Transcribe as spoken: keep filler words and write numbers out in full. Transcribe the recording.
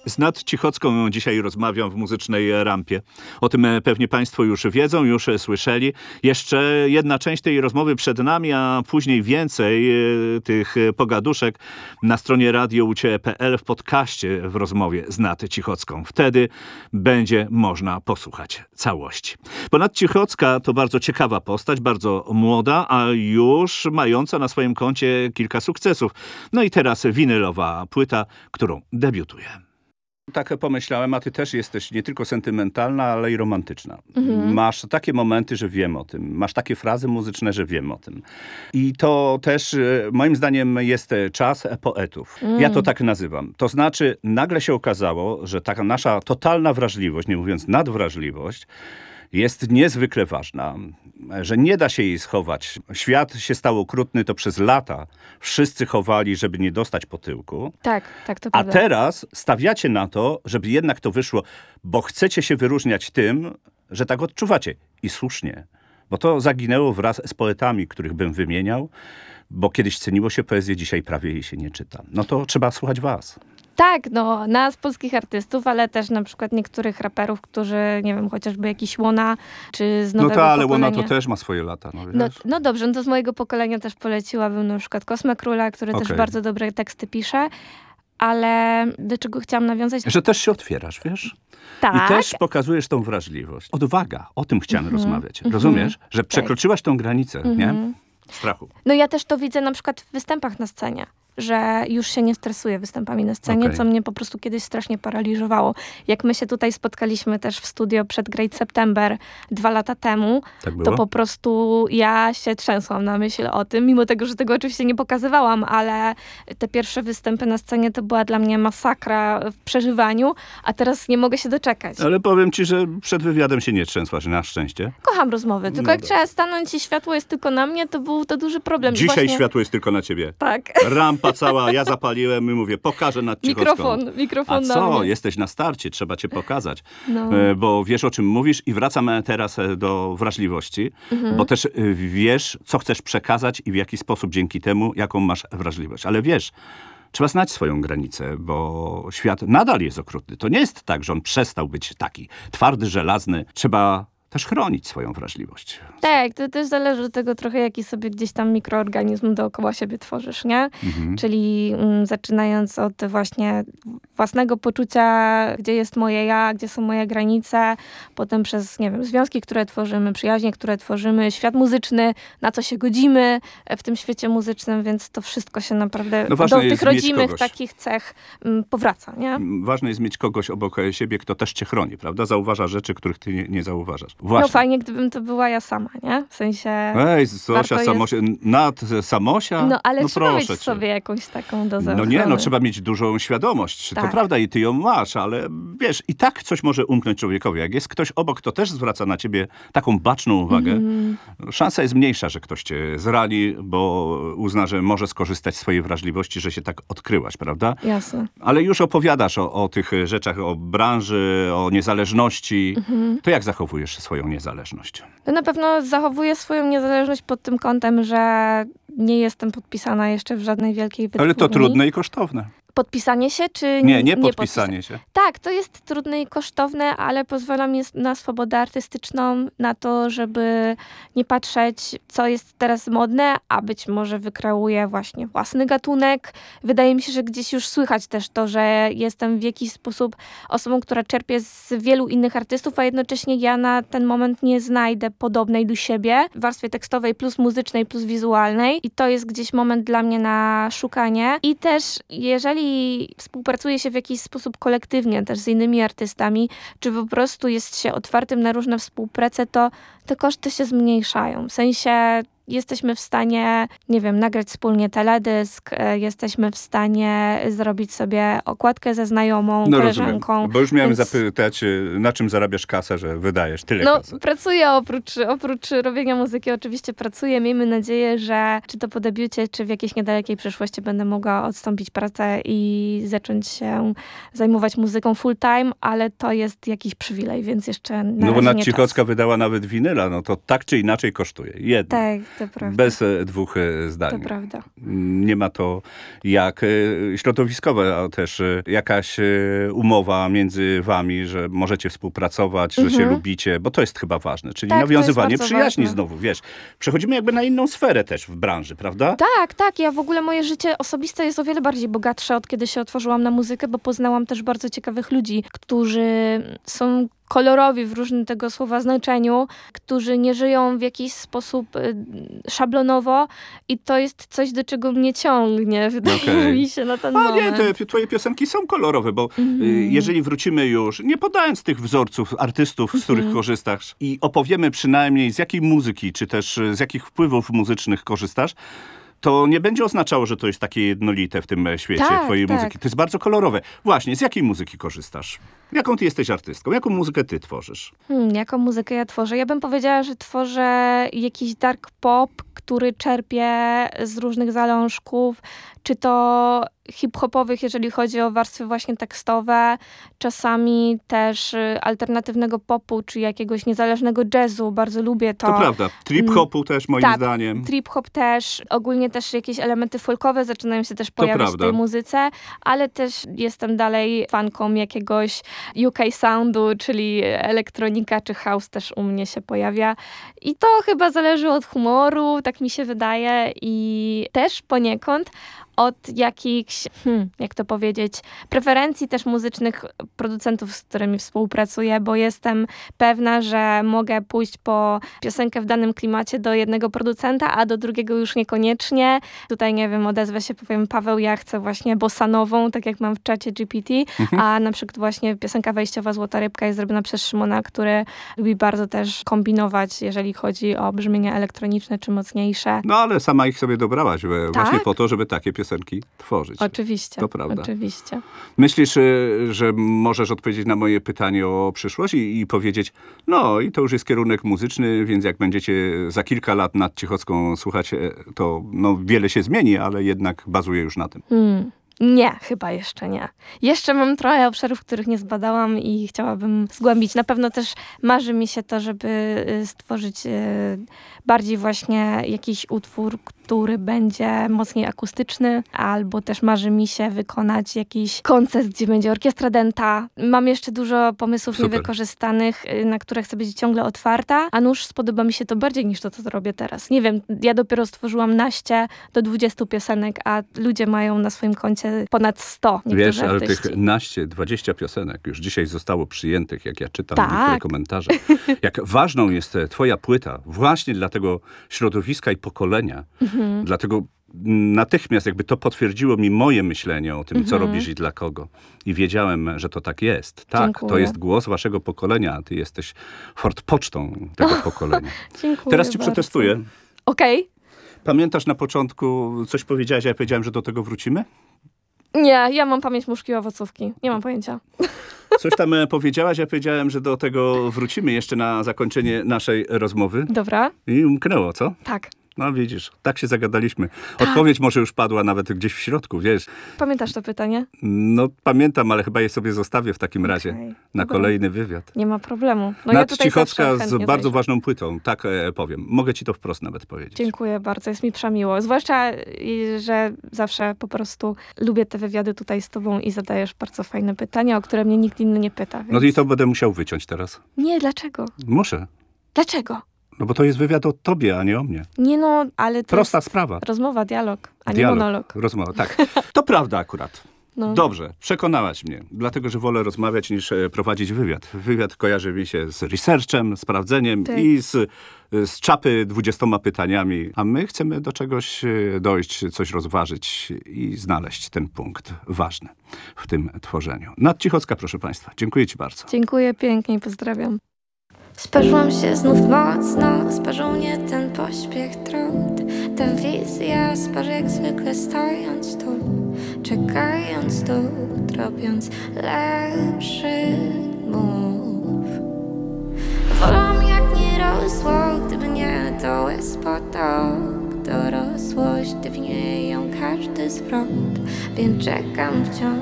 Z Nat Cichocką dzisiaj rozmawiam w Muzycznej Rampie. O tym pewnie państwo już wiedzą, już słyszeli. Jeszcze jedna część tej rozmowy przed nami, a później więcej e, tych pogaduszek na stronie radio u ciebie kropka p l w podcaście w rozmowie z Nat Cichocką. Wtedy będzie można posłuchać całości. Bo Nat Cichocka to bardzo ciekawa postać, bardzo młoda, a już mająca na swoim koncie kilka sukcesów. No i teraz winylowa płyta, którą debiutuje. Tak pomyślałem, a ty też jesteś nie tylko sentymentalna, ale i romantyczna. Mhm. Masz takie momenty, że wiem o tym. Masz takie frazy muzyczne, że wiem o tym. I to też moim zdaniem jest czas poetów. Mm. Ja to tak nazywam. To znaczy nagle się okazało, że taka nasza totalna wrażliwość, nie mówiąc nadwrażliwość, jest niezwykle ważna, że nie da się jej schować. Świat się stał okrutny, to przez lata wszyscy chowali, żeby nie dostać po tyłku. Tak, tak, to A prawda. teraz stawiacie na to, żeby jednak to wyszło, bo chcecie się wyróżniać tym, że tak odczuwacie. I słusznie, bo to zaginęło wraz z poetami, których bym wymieniał, bo kiedyś ceniło się poezję, dzisiaj prawie jej się nie czyta. No to trzeba słuchać was. Tak, no, nas, polskich artystów, ale też na przykład niektórych raperów, którzy, nie wiem, chociażby jakiś Łona, czy z nowego No to, ale pokolenia. Łona to też ma swoje lata, no wiesz? No, no dobrze, no to z mojego pokolenia też poleciłabym na przykład Kosmę Króla, który Okej. też bardzo dobre teksty pisze, ale do czego chciałam nawiązać? Że też się otwierasz, wiesz? Tak. I też pokazujesz tą wrażliwość. Odwaga, o tym chciałem Mhm. rozmawiać. Mhm. Rozumiesz? Że przekroczyłaś tą granicę, nie? Mhm. Strachu. No ja też to widzę na przykład w występach na scenie, że już się nie stresuję występami na scenie, Okej. co mnie po prostu kiedyś strasznie paraliżowało. Jak my się tutaj spotkaliśmy też w studio przed Great September dwa lata temu, Tak było? to po prostu ja się trzęsłam na myśl o tym, mimo tego, że tego oczywiście nie pokazywałam, ale te pierwsze występy na scenie to była dla mnie masakra w przeżywaniu, a teraz nie mogę się doczekać. Ale powiem ci, że przed wywiadem się nie trzęsłaś, na szczęście. Kocham rozmowy, tylko No jak dobrze. trzeba stanąć i światło jest tylko na mnie, to był to duży problem. I Dzisiaj właśnie... światło jest tylko na ciebie. Tak. Rampa cała, ja zapaliłem i mówię, pokażę Nat Cichocką. Mikrofon, mikrofon A na co? mnie. Jesteś na starcie, trzeba cię pokazać. No. E, Bo wiesz, o czym mówisz i wracamy teraz e, do wrażliwości, Mhm. bo też e, wiesz, co chcesz przekazać i w jaki sposób dzięki temu, jaką masz wrażliwość. Ale wiesz, trzeba znać swoją granicę, bo świat nadal jest okrutny. To nie jest tak, że on przestał być taki twardy, żelazny. Trzeba też chronić swoją wrażliwość. Tak, to też zależy od tego trochę, jaki sobie gdzieś tam mikroorganizm dookoła siebie tworzysz, nie? Mhm. Czyli mm, zaczynając od właśnie własnego poczucia, gdzie jest moje ja, gdzie są moje granice, potem przez, nie wiem, związki, które tworzymy, przyjaźnie, które tworzymy, świat muzyczny, na co się godzimy w tym świecie muzycznym, więc to wszystko się naprawdę No ważne do jest tych mieć rodzimych kogoś. takich cech mm, powraca, nie? Ważne jest mieć kogoś obok siebie, kto też cię chroni, prawda? Zauważa rzeczy, których ty nie, nie zauważasz. No Właśnie. fajnie, gdybym to była ja sama, nie? W sensie... Ej, Zosia, warto Samosia, nad Samosia? No ale no trzeba mieć proszę w cię. sobie jakąś taką dozę No nie, no ochrony. trzeba mieć dużą świadomość. To Tak. prawda i ty ją masz, ale wiesz, i tak coś może umknąć człowiekowi. Jak jest ktoś obok, kto też zwraca na ciebie taką baczną uwagę, Mhm. szansa jest mniejsza, że ktoś cię zrani, bo uzna, że może skorzystać z swojej wrażliwości, że się tak odkryłaś, prawda? Jasne. Ale już opowiadasz o, o tych rzeczach, o branży, o niezależności. Mhm. To jak zachowujesz swoją niezależność? To na pewno zachowuję swoją niezależność pod tym kątem, że nie jestem podpisana jeszcze w żadnej wielkiej wytwórni. Ale to trudne i kosztowne. Podpisanie się, czy Nie, nie podpisa- podpisanie się. Tak, to jest trudne i kosztowne, ale pozwala mi na swobodę artystyczną, na to, żeby nie patrzeć, co jest teraz modne, a być może wykreuję właśnie własny gatunek. Wydaje mi się, że gdzieś już słychać też to, że jestem w jakiś sposób osobą, która czerpie z wielu innych artystów, a jednocześnie ja na ten moment nie znajdę podobnej do siebie w warstwie tekstowej plus muzycznej plus wizualnej i to jest gdzieś moment dla mnie na szukanie. I też jeżeli współpracuje się w jakiś sposób kolektywnie też z innymi artystami, czy po prostu jest się otwartym na różne współprace, to te koszty się zmniejszają. W sensie jesteśmy w stanie, nie wiem, nagrać wspólnie teledysk, e, jesteśmy w stanie zrobić sobie okładkę ze znajomą, No koleżanką. rozumiem, bo już miałem więc- zapytać, y, na czym zarabiasz kasę, że wydajesz tyle No, kasy. pracuję oprócz, oprócz robienia muzyki, oczywiście pracuję. Miejmy nadzieję, że czy to po debiucie, czy w jakiejś niedalekiej przyszłości będę mogła odstąpić pracę i zacząć się zajmować muzyką full time, ale to jest jakiś przywilej, więc jeszcze na No bo razie Nat nie Cichocka czas. wydała nawet winyla, no to tak czy inaczej kosztuje. Jedno. Tak, To prawda. Bez e, dwóch e, zdań. To prawda. Nie ma to jak e, środowiskowe, a też e, jakaś e, umowa między wami, że możecie współpracować, że się lubicie, bo to jest chyba ważne. Czyli Tak, to jest nawiązywanie bardzo przyjaźni ważne. znowu, wiesz. Przechodzimy jakby na inną sferę też w branży, prawda? Tak, tak. Ja w ogóle moje życie osobiste jest o wiele bardziej bogatsze od kiedy się otworzyłam na muzykę, bo poznałam też bardzo ciekawych ludzi, którzy są kolorowi w różnym tego słowa znaczeniu, którzy nie żyją w jakiś sposób y, szablonowo i to jest coś, do czego mnie ciągnie, wydaje Okej. mi się na ten A moment. nie, te twoje piosenki są kolorowe, bo y, jeżeli wrócimy już, nie podając tych wzorców artystów, z których korzystasz i opowiemy przynajmniej z jakiej muzyki, czy też y, z jakich wpływów muzycznych korzystasz, to nie będzie oznaczało, że to jest takie jednolite w tym e, świecie Tak, twojej tak. muzyki. To jest bardzo kolorowe. Właśnie, z jakiej muzyki korzystasz? Jaką ty jesteś artystką? Jaką muzykę ty tworzysz? Hmm, jaką muzykę ja tworzę? Ja bym powiedziała, że tworzę jakiś dark pop, który czerpie z różnych zalążków, czy to hip-hopowych, jeżeli chodzi o warstwy właśnie tekstowe, czasami też y, alternatywnego popu, czy jakiegoś niezależnego jazzu. Bardzo lubię to. To prawda. Trip-hopu też moim tak, zdaniem. Trip-hop też, ogólnie też jakieś elementy folkowe zaczynają się też pojawiać w prawda. tej muzyce, ale też jestem dalej fanką jakiegoś U K soundu, czyli elektronika czy house też u mnie się pojawia. I to chyba zależy od humoru, tak mi się wydaje, i też poniekąd od jakichś, hmm, jak to powiedzieć, preferencji też muzycznych producentów, z którymi współpracuję, bo jestem pewna, że mogę pójść po piosenkę w danym klimacie do jednego producenta, a do drugiego już niekoniecznie. Tutaj, nie wiem, odezwę się, powiem, Paweł, ja chcę właśnie bossanową, tak jak mam w czacie G P T, Mhm. a na przykład właśnie piosenka wejściowa Złota Rybka jest zrobiona przez Szymona, który lubi bardzo też kombinować, jeżeli chodzi o brzmienia elektroniczne czy mocniejsze. No ale sama ich sobie dobrałaś e, Tak? właśnie po to, żeby takie piosenki tworzyć. Oczywiście. To prawda. Oczywiście. Myślisz, y, że możesz odpowiedzieć na moje pytanie o przyszłość i, i powiedzieć, no i to już jest kierunek muzyczny, więc jak będziecie za kilka lat nad Cichocką słuchać, e, to no, wiele się zmieni, ale jednak bazuje już na tym. Hmm. Nie, chyba jeszcze nie. Jeszcze mam trochę obszarów, których nie zbadałam i chciałabym zgłębić. Na pewno też marzy mi się to, żeby y, stworzyć y, bardziej właśnie jakiś utwór, który będzie mocniej akustyczny, albo też marzy mi się wykonać jakiś koncert, gdzie będzie orkiestra dęta. Mam jeszcze dużo pomysłów Super. niewykorzystanych, y, na które chcę być ciągle otwarta, a nuż spodoba mi się to bardziej niż to, co robię teraz. Nie wiem, ja dopiero stworzyłam naście do dwudziestu piosenek, a ludzie mają na swoim koncie ponad sto. Wiesz, niektórzy ale artyści. tych naście, dwadzieścia piosenek już dzisiaj zostało przyjętych, jak ja czytam Tak. niektóre komentarze. Jak ważną jest e, twoja płyta właśnie dla tego środowiska i pokolenia. Mhm. Dlatego natychmiast jakby to potwierdziło mi moje myślenie o tym, co Mhm. robisz i dla kogo. I wiedziałem, że to tak jest. Tak, Dziękuję. to jest głos waszego pokolenia, a ty jesteś fortpocztą tego pokolenia. Dziękuję Teraz ci bardzo. przetestuję. Okej. Pamiętasz na początku, coś powiedziałaś, a ja powiedziałem, że do tego wrócimy? Nie, ja mam pamięć muszki i owocówki. Nie mam pojęcia. Coś tam e, powiedziałaś, ja powiedziałem, że do tego wrócimy jeszcze na zakończenie naszej rozmowy. Dobra? I umknęło, co? Tak. No widzisz, tak się zagadaliśmy. Odpowiedź może już padła nawet gdzieś w środku, wiesz. Pamiętasz to pytanie? No pamiętam, ale chyba je sobie zostawię w takim razie Okej, na dobra. kolejny wywiad. Nie ma problemu. No ja Nad tutaj Cichocka zawsze z chętnie bardzo zajrzę. ważną płytą, tak e, powiem. Mogę ci to wprost nawet powiedzieć. Dziękuję bardzo, jest mi przemiło. Zwłaszcza, y, że zawsze po prostu lubię te wywiady tutaj z tobą i zadajesz bardzo fajne pytania, o które mnie nikt inny nie pyta. Więc... No i to będę musiał wyciąć teraz. Nie, dlaczego? Muszę. Dlaczego? No bo to jest wywiad o tobie, a nie o mnie. Nie no, ale to Prosta jest sprawa. rozmowa, dialog, a nie Dialog, monolog. rozmowa, tak. To prawda akurat. No. Dobrze, przekonałaś mnie, dlatego że wolę rozmawiać niż e, prowadzić wywiad. Wywiad kojarzy mi się z researchem, sprawdzeniem Tak. i z, z czapy dwudziestoma pytaniami, a my chcemy do czegoś e, dojść, coś rozważyć i znaleźć ten punkt ważny w tym tworzeniu. Nad Cichocka, proszę państwa. Dziękuję ci bardzo. Dziękuję pięknie i pozdrawiam. Sparzyłam się znów mocno, sparzył mnie ten pośpiech trud. Ta wizja sparzy jak zwykle stojąc tu, czekając tu, robiąc lepszy move. Wolałam jak nie rosło, gdyby nie to łez potok. Dorosłość definiuje ją każdy zwrot, więc czekam wciąż.